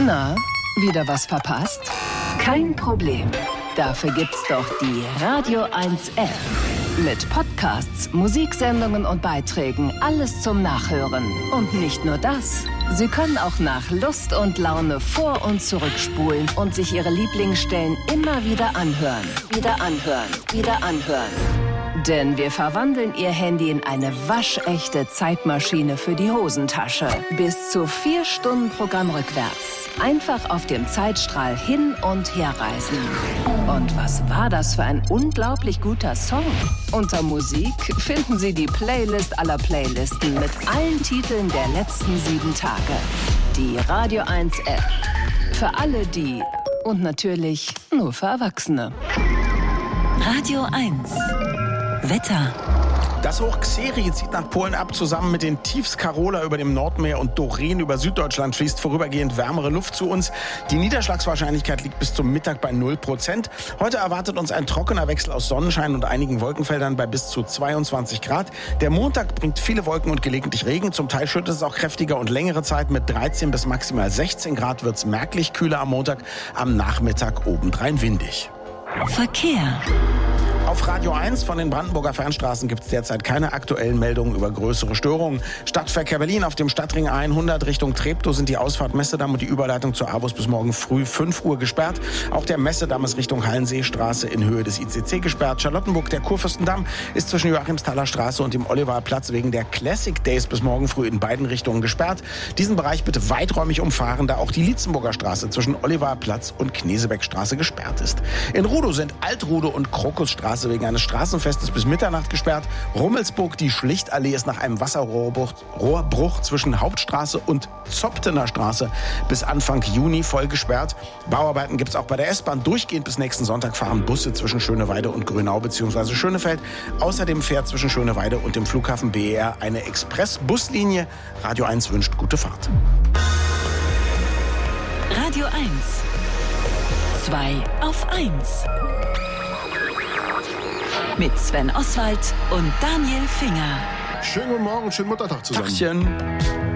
Na, wieder was verpasst? Kein Problem. Dafür gibt's doch die Radio 1 App. Mit Podcasts, Musiksendungen und Beiträgen, alles zum Nachhören. Und nicht nur das. Sie können auch nach Lust und Laune vor- und zurückspulen und sich Ihre Lieblingsstellen immer wieder anhören. Wieder anhören, wieder anhören. Denn wir verwandeln Ihr Handy in eine waschechte Zeitmaschine für die Hosentasche. Bis zu 4 Stunden Programm rückwärts. Einfach auf dem Zeitstrahl hin und her reisen. Und was war das für ein unglaublich guter Song? Unter Musik finden Sie die Playlist aller Playlisten mit allen Titeln der letzten 7 Tage. Die Radio 1 App. Für alle die und natürlich nur für Erwachsene. Radio 1. Wetter. Das Hoch Xeri zieht nach Polen ab. Zusammen mit den Tiefs Karola über dem Nordmeer und Doreen über Süddeutschland fließt vorübergehend wärmere Luft zu uns. Die Niederschlagswahrscheinlichkeit liegt bis zum Mittag bei 0%. Heute erwartet uns ein trockener Wechsel aus Sonnenschein und einigen Wolkenfeldern bei bis zu 22 Grad. Der Montag bringt viele Wolken und gelegentlich Regen. Zum Teil schüttet es auch kräftiger und längere Zeit. Mit 13 bis maximal 16 Grad wird es merklich kühler am Montag. Am Nachmittag obendrein windig. Verkehr. Auf Radio 1 von den Brandenburger Fernstraßen gibt es derzeit keine aktuellen Meldungen über größere Störungen. Stadtverkehr Berlin auf dem Stadtring 100 Richtung Treptow sind die Ausfahrt Messedamm und die Überleitung zur AWUS bis morgen früh 5 Uhr gesperrt. Auch der Messedamm ist Richtung Hallenseestraße in Höhe des ICC gesperrt. Charlottenburg, der Kurfürstendamm, ist zwischen Joachimsthaler Straße und dem Olivarplatz wegen der Classic Days bis morgen früh in beiden Richtungen gesperrt. Diesen Bereich bitte weiträumig umfahren, da auch die Lietzenburger Straße zwischen Olivarplatz und Knesebeckstraße gesperrt ist. In Rudow sind Altrudow und Krokusstraße wegen eines Straßenfestes bis Mitternacht gesperrt. Rummelsburg, die Schlichtallee ist nach einem Wasserrohrbruch zwischen Hauptstraße und Zoptener Straße bis Anfang Juni voll gesperrt. Bauarbeiten gibt es auch bei der S-Bahn. Durchgehend bis nächsten Sonntag fahren Busse zwischen Schöneweide und Grünau bzw. Schönefeld. Außerdem fährt zwischen Schöneweide und dem Flughafen BER eine Express-Buslinie. Radio 1 wünscht gute Fahrt. Radio 1. 2 auf 1. Mit Sven Oswald und Daniel Finger. Schönen guten Morgen, schönen Muttertag zusammen. Tagchen.